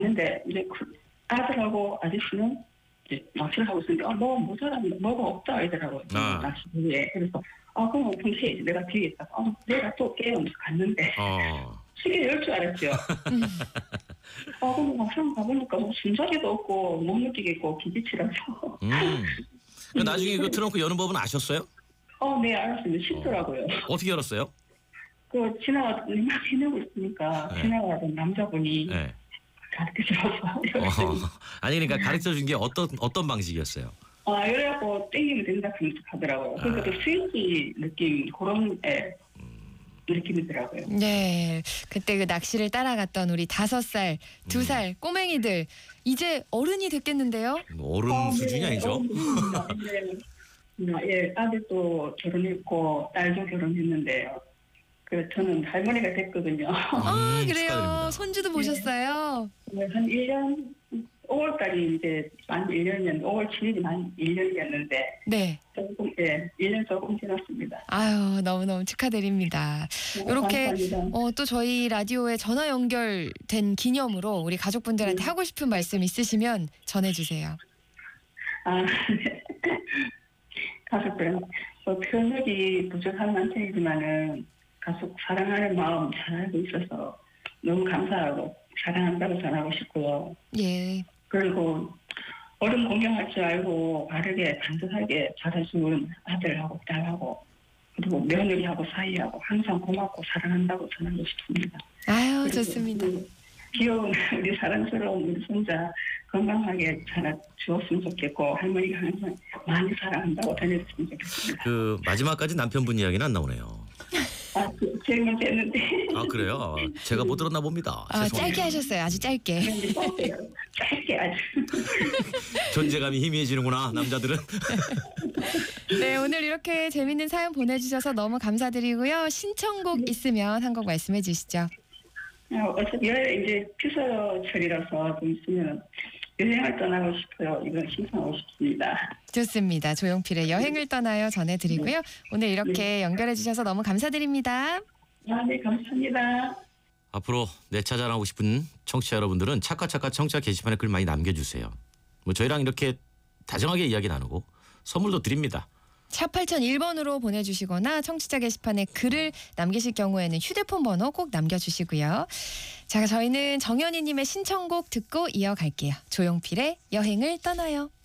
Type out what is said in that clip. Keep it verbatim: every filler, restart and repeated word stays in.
근데 이제 그 아들하고 아저씨는 이제 낚시를 하고 있으니까 아, 뭐 모자란 뭐가 없다 이더라고요. 아. 낚시에. 그래서 아 그럼 근데 내가 뒤에 있다가 아, 내가 또 깨우면서 갔는데 어. 시계 열 줄 알았죠. 아 그럼 막상 가보니까 뭐 순서기도 없고 못 느끼겠고 기지치라서. 음. 그 나중에 그 트렁크 여는 법은 아셨어요? 어, 네 알았습니다. 쉽더라고요. 어떻게 열었어요? 그 지나가던 막 지내고 있으니까 네. 지나가던 남자분이 네. 가르쳐줘서 어. 아니 그러니까 가르쳐 준 게 어떤 어떤 방식이었어요? 아 이래갖고 땡기면 된다 그러면서 하더라고요. 그러니까 아. 또 스위치 느낌 그런 예, 느낌이더라고요. 네, 그때 그 낚시를 따라갔던 우리 다섯 살, 두 살 꼬맹이들 이제 어른이 됐겠는데요? 어른 어, 수준이 네, 아니죠? 어른입니다. 네. 음, 예, 아들도 결혼했고 딸도 결혼했는데요. 그래서 저는 할머니가 됐거든요. 아, 음, 그래요. 축하드립니다. 손주도 보셨어요? 네, 한 일 년, 오월달이 이제 만 일 년이었는데, 오월 칠일이 만 일 년이었는데, 네. 조금, 예, 일 년 조금 지났습니다. 아유, 너무너무 축하드립니다. 이렇게 감사합니다. 어, 또 저희 라디오에 전화 연결된 기념으로 우리 가족분들한테 네. 하고 싶은 말씀 있으시면 전해주세요. 아, 네. 가족들은 뭐 표현력이 부족한 남편이지만은 가족 사랑하는 마음 잘 알고 있어서 너무 감사하고 사랑한다고 전하고 싶고요. 예. 그리고 어른 공경할 줄 알고 바르게 단순하게 잘해주는 아들하고 딸하고 그리고 며느리하고 사이하고 항상 고맙고 사랑한다고 전하고 싶습니다. 아유, 그리고 좋습니다. 우리 귀여운 우리 사랑스러운 우리 손자 건강하게 자라 주었으면 좋겠고 할머니가 항상 많이 사랑한다고 전해줬으면 좋겠습니다. 그 마지막까지 남편분 이야기는 안 나오네요. 아, 그, 질문 됐는데. 아 그래요? 제가 못 들었나 봅니다. 아, 죄송합니다. 짧게 하셨어요. 아주 짧게. 짧게, 짧게 아주. 존재감이 희미해지는구나 남자들은. 네, 오늘 이렇게 재밌는 사연 보내주셔서 너무 감사드리고요. 신청곡 있으면 한 곡 말씀해 주시죠. 어, 어차피 여행 이제 피서철이라서 좀 있으면 여행을 떠나고 싶어요. 이건 신청하고 싶습니다. 좋습니다. 조용필의 여행을 떠나요 전해드리고요. 오늘 이렇게 연결해 주셔서 너무 감사드립니다. 아, 네, 감사합니다. 앞으로 내 차 자랑하고 싶은 청취자 여러분들은 차카차카 청취자 게시판에 글 많이 남겨주세요. 뭐 저희랑 이렇게 다정하게 이야기 나누고 선물도 드립니다. 샵 팔공공일 번으로 보내주시거나 청취자 게시판에 글을 남기실 경우에는 휴대폰 번호 꼭 남겨주시고요. 자, 저희는 정연이님의 신청곡 듣고 이어갈게요. 조용필의 여행을 떠나요.